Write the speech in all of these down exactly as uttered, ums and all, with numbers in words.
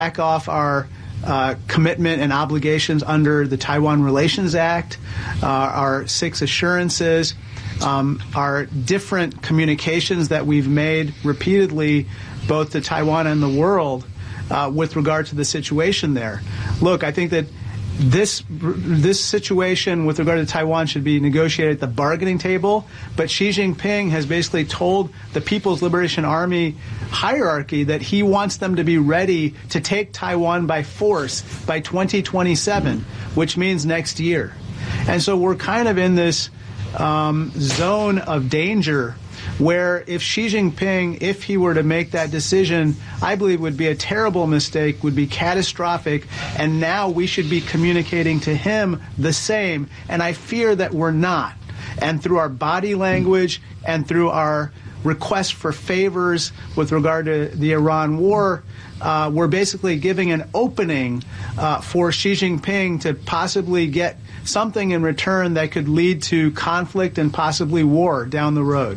back off our uh, commitment and obligations under the Taiwan Relations Act, uh, our six assurances, um, our different communications that we've made repeatedly, both to Taiwan and the world, uh, with regard to the situation there. Look, I think that This this situation with regard to Taiwan should be negotiated at the bargaining table, but Xi Jinping has basically told the People's Liberation Army hierarchy that he wants them to be ready to take Taiwan by force by twenty twenty-seven, which means next year. And so we're kind of in this um, zone of danger where if Xi Jinping, if he were to make that decision, I believe would be a terrible mistake, would be catastrophic, and now we should be communicating to him the same, and I fear that we're not. And through our body language and through our request for favors with regard to the Iran war, uh, we're basically giving an opening uh, for Xi Jinping to possibly get something in return that could lead to conflict and possibly war down the road.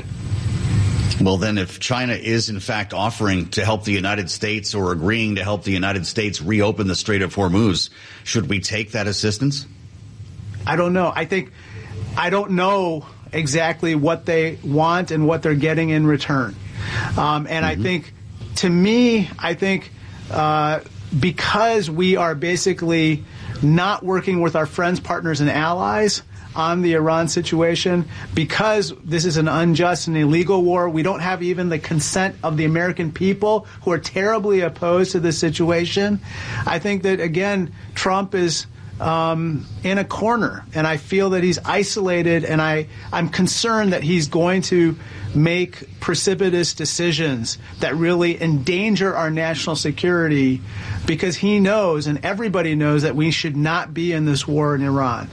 Well, then, if China is, in fact, offering to help the United States or agreeing to help the United States reopen the Strait of Hormuz, should we take that assistance? I don't know. I think I don't know exactly what they want and what they're getting in return. Um, and mm-hmm. I think, to me, I think uh, because we are basically not working with our friends, partners, and allies on the Iran situation, because this is an unjust and illegal war. We don't have even the consent of the American people, who are terribly opposed to this situation. I think that, again, Trump is um, in a corner, and I feel that he's isolated, and I, I'm concerned that he's going to make precipitous decisions that really endanger our national security, because he knows, and everybody knows, that we should not be in this war in Iran.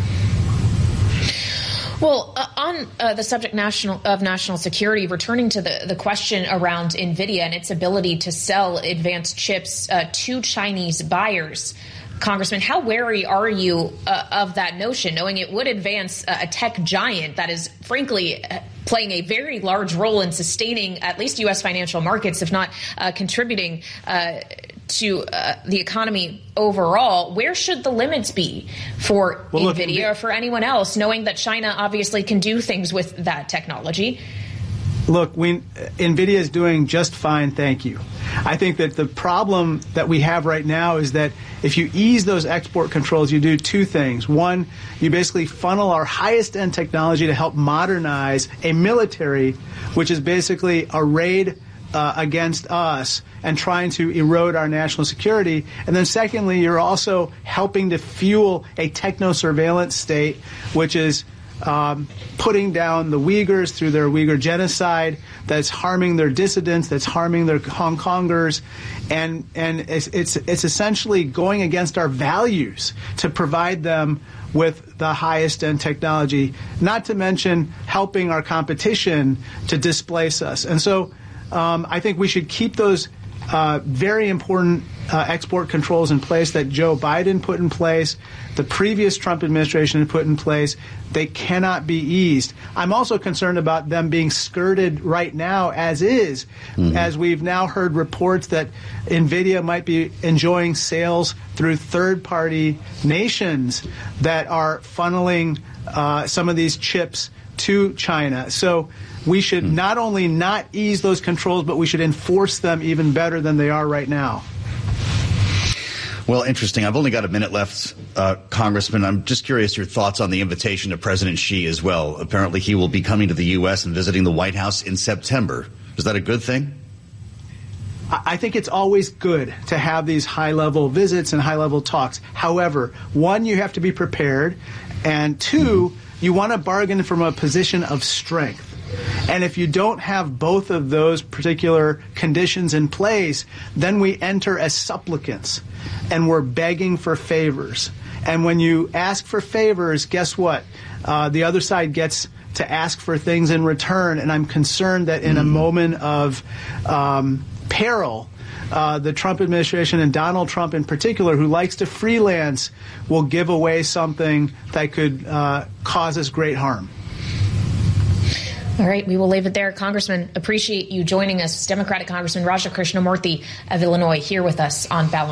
Well, uh, on uh, the subject national of national security, returning to the, the question around NVIDIA and its ability to sell advanced chips uh, to Chinese buyers, Congressman, how wary are you uh, of that notion, knowing it would advance uh, a tech giant that is, frankly, uh, playing a very large role in sustaining at least U S financial markets, if not uh, contributing uh, to uh, the economy overall? Where should the limits be for well, NVIDIA look, or for anyone else, knowing that China obviously can do things with that technology? Look, we, NVIDIA is doing just fine, thank you. I think that the problem that we have right now is that if you ease those export controls, you do two things. One, you basically funnel our highest-end technology to help modernize a military, which is basically arrayed uh, against us and trying to erode our national security. And then secondly, you're also helping to fuel a techno-surveillance state, which is Um, putting down the Uyghurs through their Uyghur genocide, that's harming their dissidents, that's harming their Hong Kongers, and and it's it's, it's essentially going against our values to provide them with the highest end technology, not to mention helping our competition to displace us. And so um, I think we should keep those uh, very important uh, export controls in place that Joe Biden put in place, the previous Trump administration had put in place. They cannot be eased. I'm also concerned about them being skirted right now as is, mm-hmm. as we've now heard reports that NVIDIA might be enjoying sales through third-party nations that are funneling uh, some of these chips to China. So we should mm-hmm. not only not ease those controls, but we should enforce them even better than they are right now. Well, interesting. I've only got a minute left, uh, Congressman. I'm just curious your thoughts on the invitation to President Xi as well. Apparently he will be coming to the U S and visiting the White House in September. Is that a good thing? I think it's always good to have these high-level visits and high-level talks. However, one, you have to be prepared, and two, mm-hmm. you want to bargain from a position of strength. And if you don't have both of those particular conditions in place, then we enter as supplicants, and we're begging for favors. And when you ask for favors, guess what? Uh, the other side gets to ask for things in return, and I'm concerned that in a moment of um, peril, uh, the Trump administration and Donald Trump in particular, who likes to freelance, will give away something that could uh, cause us great harm. All right, we will leave it there. Congressman, appreciate you joining us. Democratic Congressman Raja Krishnamoorthi of Illinois here with us on Balance.